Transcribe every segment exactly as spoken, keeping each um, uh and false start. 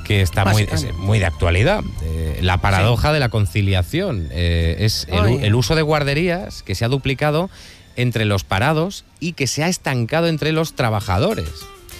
que está muy, es muy de actualidad. Eh, la paradoja sí. de la conciliación. Eh, es el, el uso de guarderías que se ha duplicado entre los parados y que se ha estancado entre los trabajadores.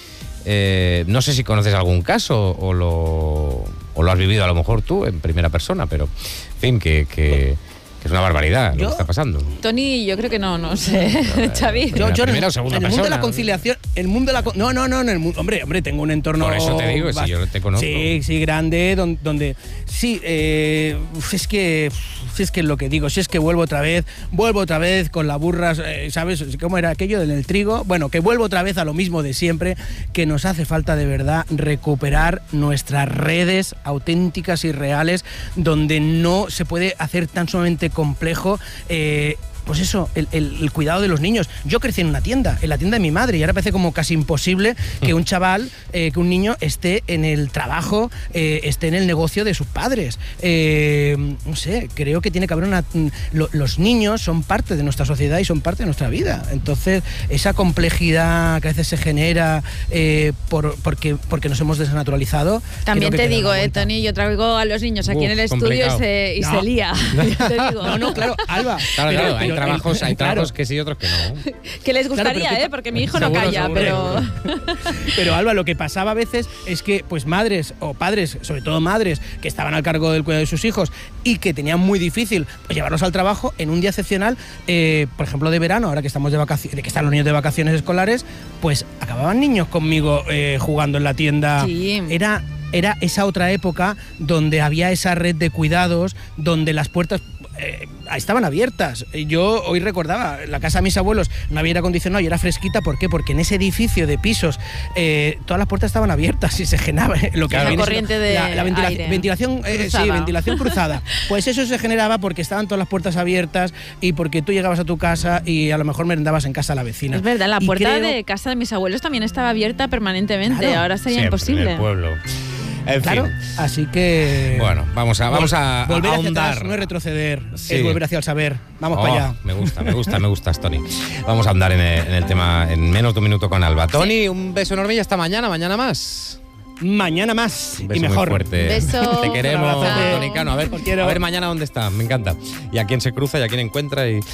Eh, no sé si conoces algún caso o lo, o lo has vivido a lo mejor tú en primera persona, pero en fin, que... que es una barbaridad lo ¿Yo? que está pasando. Tony, yo creo que no, no sé. Xavi. Yo, yo primera o segunda en el persona. mundo de la conciliación, el mundo de la no, no, no, en el mundo, hombre, hombre, tengo un entorno. Por eso te digo, si yo te conozco. Sí, sí, grande, donde, donde sí, eh, es que, si es que es lo que digo, si es que vuelvo otra vez, vuelvo otra vez con la burra, eh, ¿sabes? ¿Cómo era aquello del trigo? Bueno, que vuelvo otra vez a lo mismo de siempre, que nos hace falta de verdad recuperar nuestras redes auténticas y reales, donde no se puede hacer tan sumamente complejo. Eh, pues eso, el, el, el cuidado de los niños. Yo crecí en una tienda, en la tienda de mi madre, y ahora parece como casi imposible que un chaval, eh, que un niño esté en el trabajo, eh, esté en el negocio de sus padres. Eh, no sé, creo que tiene que haber una... Lo, los niños son parte de nuestra sociedad y son parte de nuestra vida. Entonces, esa complejidad que a veces se genera eh, por, porque, porque nos hemos desnaturalizado... También te digo, eh, Tony, yo traigo a los niños aquí Uf, en el estudio y se, y no. se lía. Te digo. No, no, claro, Alba. Claro, pero, claro, pero, hay trabajos, hay claro. trabajos que sí y otros que no. Que les gustaría, claro, ¿eh? Porque mi hijo seguro, no calla, seguro, pero... Pero, Alba, lo que pasaba a veces es que, pues, madres o padres, sobre todo madres, que estaban al cargo del cuidado de sus hijos y que tenían muy difícil pues, llevarlos al trabajo en un día excepcional, eh, por ejemplo, de verano, ahora que estamos de vacaciones, de que están los niños de vacaciones escolares, pues acababan niños conmigo eh, jugando en la tienda. Sí. Era... Era esa otra época donde había esa red de cuidados, donde las puertas eh, estaban abiertas. Yo hoy recordaba, la casa de mis abuelos no había aire acondicionado y era fresquita. ¿Por qué? Porque en ese edificio de pisos eh, todas las puertas estaban abiertas y se generaba lo que claro, corriente de la, la ventila aire. ventilación, eh, sí, ventilación cruzada. Pues eso se generaba porque estaban todas las puertas abiertas y porque tú llegabas a tu casa y a lo mejor merendabas en casa a la vecina. Es verdad, la y puerta creo... de casa de mis abuelos también estaba abierta permanentemente. Claro. Ahora sería Siempre imposible. En el pueblo. En claro, fin. así que... Bueno, vamos a, vamos a, volver a hacia ahondar. atrás no es retroceder, sí. es volver hacia el saber. Vamos oh, para allá. Me gusta, me gusta, me gustas, Tony. Vamos a andar en el, en el tema en menos de un minuto con Alba. Tony, sí. un beso enorme y hasta mañana, mañana más. Mañana más un beso y mejor. Muy fuerte. Beso. Te queremos, Tony Cano. A ver, a ver mañana dónde está. Me encanta. Y a quién se cruza y a quién encuentra. Y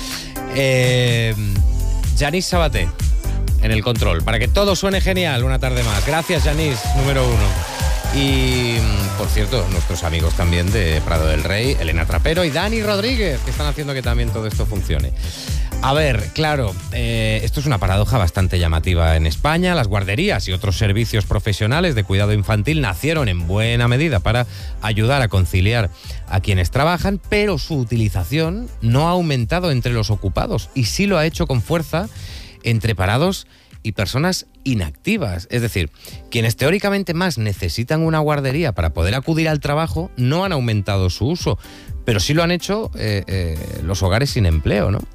eh, Yanis Sabaté en el control. Para que todo suene genial una tarde más. Gracias, Yanis, número uno. Y, por cierto, nuestros amigos también de Prado del Rey, Elena Trapero y Dani Rodríguez, que están haciendo que también todo esto funcione. A ver, claro, eh, esto es una paradoja bastante llamativa en España. Las guarderías y otros servicios profesionales de cuidado infantil nacieron en buena medida para ayudar a conciliar a quienes trabajan, pero su utilización no ha aumentado entre los ocupados y sí lo ha hecho con fuerza entre parados y personas inactivas. Es decir, quienes teóricamente más necesitan una guardería para poder acudir al trabajo no han aumentado su uso, pero sí lo han hecho eh, eh, los hogares sin empleo, ¿no?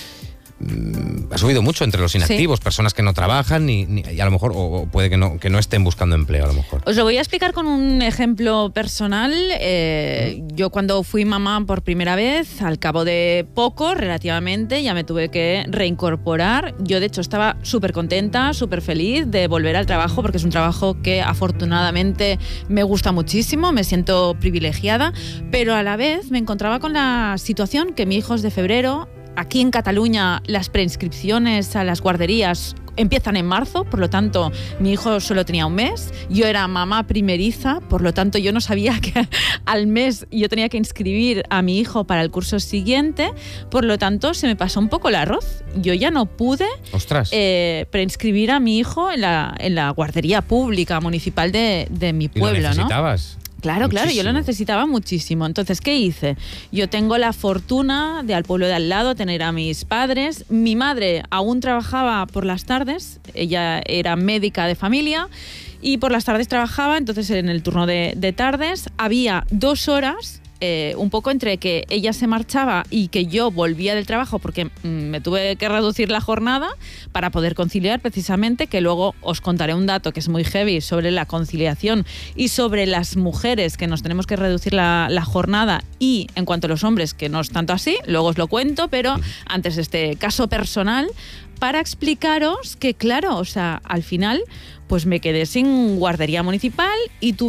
Ha subido mucho entre los inactivos, sí. personas que no trabajan ni, ni, y a lo mejor, o, o puede que no, que no estén buscando empleo a lo mejor. Os lo voy a explicar con un ejemplo personal. Eh, ¿Mm? Yo cuando fui mamá por primera vez, al cabo de poco, relativamente, ya me tuve que reincorporar. Yo de hecho estaba súper contenta, súper feliz de volver al trabajo, porque es un trabajo que afortunadamente me gusta muchísimo, me siento privilegiada, pero a la vez me encontraba con la situación que mi hijo es de febrero. Aquí en Cataluña las preinscripciones a las guarderías empiezan en marzo, por lo tanto mi hijo solo tenía un mes, yo era mamá primeriza, por lo tanto yo no sabía que al mes yo tenía que inscribir a mi hijo para el curso siguiente, por lo tanto se me pasó un poco el arroz, yo ya no pude eh, preinscribir a mi hijo en la, en la guardería pública municipal de, de mi pueblo. ¿Y lo necesitabas? ¿No? Claro, muchísimo. Claro, yo lo necesitaba muchísimo. Entonces, ¿qué hice? Yo tengo la fortuna de al pueblo de al lado tener a mis padres. Mi madre aún trabajaba por las tardes, ella era médica de familia y por las tardes trabajaba, entonces en el turno de, de tardes había dos horas eh, un poco entre que ella se marchaba y que yo volvía del trabajo, porque mm, me tuve que reducir la jornada para poder conciliar precisamente, que luego os contaré un dato que es muy heavy sobre la conciliación y sobre las mujeres que nos tenemos que reducir la, la jornada, y en cuanto a los hombres que no es tanto así, luego os lo cuento, pero antes este caso personal para explicaros que claro, o sea, al final pues me quedé sin guardería municipal y tuve